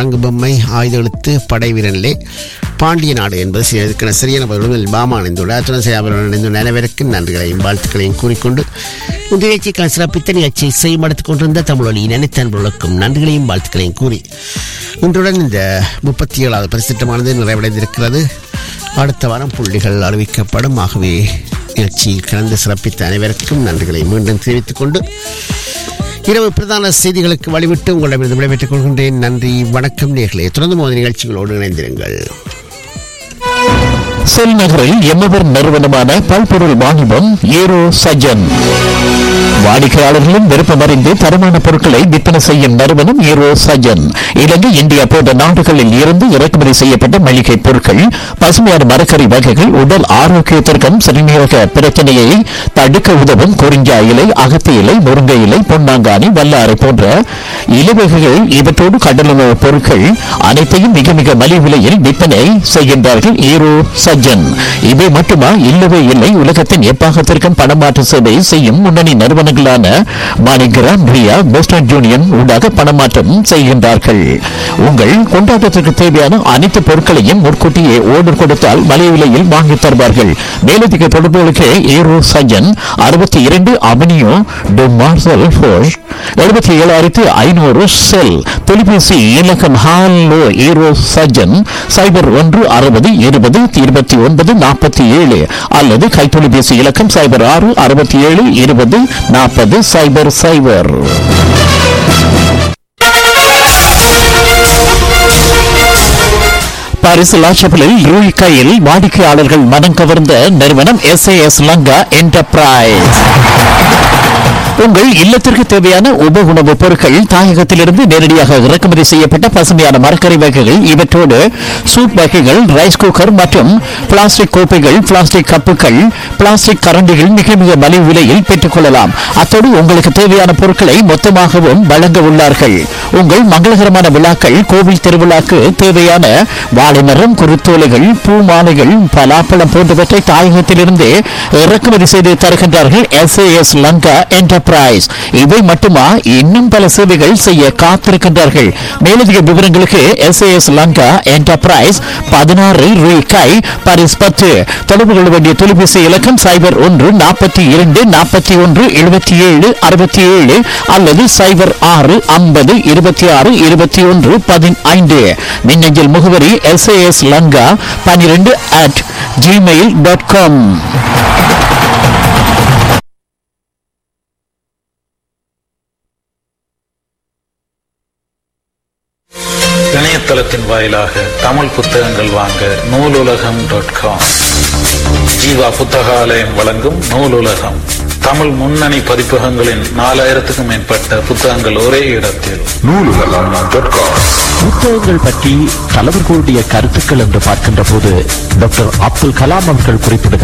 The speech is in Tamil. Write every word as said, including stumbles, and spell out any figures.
சங்கு பொம்மை ஆயுத எழுத்து படை வீரனிலே பாண்டிய நாடு என்பது இதற்கான சரியான பதில்கள் பாமா அணிந்துள்ளார். அத்துடன் அவருடன் இணைந்துள்ள அனைவருக்கு நன்றிகளையும் வாழ்த்துக்களையும் கூறிக்கொண்டு இந்த நிகழ்ச்சிக்கான சிறப்பித்த நிகழ்ச்சியை செய்யப்படுத்திக் கொண்டிருந்த தமிழொலி நினைத்தன்பர்களுக்கும் நன்றிகளையும் வாழ்த்துக்களையும் கூறி இன்றுடன் இந்த முப்பத்தி ஏழாவது பரிசுத்தமானது நிறைவடைந்திருக்கிறது. அடுத்த வாரம் புள்ளிகள் அறிவிக்கப்படும். ஆகவே நிகழ்ச்சியில் கலந்து சிறப்பித்த அனைவருக்கும் நன்றிகளை மீண்டும் தெரிவித்துக் கொண்டு இரவு பிரதான செய்திகளுக்கு வழிவிட்டு உங்களிடமிருந்து விடைபெற்றுக் கொள்கின்றேன். நன்றி, வணக்கம் நேயர்களே. தொடர்ந்து மோதி நிகழ்ச்சிகளோடு இணைந்திருங்கள். செல் நகரில் எம்மவர் நிறுவனமான பல்பொருள் வாணிபம் ஏரோ சஜன் வாடிக்கையாளர்களும் விருப்பமறிந்து தரமான பொருட்களை விற்பனை செய்யும் நிறுவனம் ஏரோ சஜன். இலங்கை, இந்தியா போன்ற நாடுகளில் இருந்து இறக்குமதி செய்யப்பட்ட மளிகை பொருட்கள், பசுமையான மரக்கறி வகைகள், உடல் ஆரோக்கியத்திற்கும் சிறுநீரக பிரச்சனையை தடுக்க உதவும் குறிஞ்சா இலை, அகத்தி இலை, முருங்கை இலை, பொன்னாங்கானி, வல்லாரை போன்ற இலைவகைகள் இவற்றோடு கடலுணவு பொருட்கள் அனைத்தையும் மிக மிக மலிவு விலையில் விற்பனை செய்கின்றார்கள் ஏரோ சஜன். இவை மட்டுமா? இல்லவே இல்லை. உலகத்தின் எப்பாகத்திற்கும் பணமாற்று சேவை செய்யும் முன்னணி நிறுவனங்களான மாணிகிராம், ரியா, வெஸ்டர்ன் யூனியன் ஊடாக பணமாற்றம் செய்கின்றார்கள். உங்கள் கொண்டாட்டத்திற்கு தேவையான அனைத்து பொருட்களையும் முன்கூட்டியே ஓர்டர் கொடுத்தால் மலிவு விலையில் வாங்கி தருவார்கள். மேலதிக தொடர்புகளுக்கு ஏரோ சஜன் அறுபத்தி இரண்டு அவென்யூ டு மார்சல் ஃபோர்ஸ் எழுபத்தி ஏழாயிரத்தி ஐநூறு செல். தொலைபேசி இலக்கம் ஹாலோ ஏரோ சஜன் சைபர் ஒன்று அறுபது இருபது இருபத்தி ஒன்பது நாற்பத்தி ஏழு அல்லது கைத்தொலைபேசி இலக்கம் சைபர் ஆறு அறுபத்தி ஏழு இருபது நாற்பது சைபர் சைபர். பாரிஸ் லாஷப்பிளில் ரூய் கையில் வாடிக்கையாளர்கள் மனம் கவர்ந்த நிறுவனம் S A S Lanka enterprise. உங்கள் இல்லத்திற்கு தேவையான உப உணவுப் பொருட்கள் தாயகத்திலிருந்து நேரடியாக இறக்குமதி செய்யப்பட்ட பசுமையான மரக்கறி வகைகள், இவற்றோடு சூப் வகைகள், ரைஸ் குக்கர் மற்றும் பிளாஸ்டிக் கோப்பைகள், பிளாஸ்டிக் கப்புகள், பிளாஸ்டிக் கரண்டிகள் மிக மிக மலிவு விலையில் பெற்றுக் கொள்ளலாம். அத்தோடு உங்களுக்கு தேவையான பொருட்களை மொத்தமாகவும் வழங்க உள்ளார்கள். உங்கள் மங்களகரமான விழாக்கள், கோவில் திருவிழாக்கு தேவையான வாழைமரம், குருத்தோலைகள், பூ மாலைகள், பலாப்பழம் போன்றவற்றை தாயகத்திலிருந்து இறக்குமதி செய்து தருகின்றார்கள் S A S Lanka enterprise. இவை மட்டுமா? இன்னும் பல சேவைகள் செய்ய காத்திருக்கின்றார்கள். மேலதிக விவரங்களுக்கு S A S Lanka enterprise பதினாறு ரூபாய் பாரிஸ் பத்து. தொடர்பு கொள்ள வேண்டிய தொலைபேசி இலக்கம் சைபர் ஒன்று நாற்பத்தி இரண்டு நாற்பத்தி ஒன்று எழுபத்தி ஏழு அறுபத்தி ஏழு அல்லது சைபர் ஆறு ஐம்பது இருபத்தி ஆறு இருபத்தி ஒன்று பதினைந்து. மின்னஞ்சல் முகவரி எஸ் ஏ எஸ் லங்கா பன்னிரண்டு அட் ஜிமெயில் டாட் காம். இணையதளத்தின் வாயிலாக தமிழ் புத்தகங்கள் வாங்க நூலுலகம் டாட் காம். ஜீவா புத்தகாலயம் வழங்கும் நூலுலகம். தமிழ் முன்னணி பதிப்பகங்களின் நாலாயிரத்துக்கும் மேற்பட்ட புத்தகங்கள் ஒரே இடத்தில். நூலுலகம் டாட் காம். புத்தகங்கள் பற்றி தலைவர்களுடைய கருத்துக்கள் என்று பார்க்கின்ற போது டாக்டர் அப்துல் கலாம் அவர்கள் குறிப்பிடுகிறார்.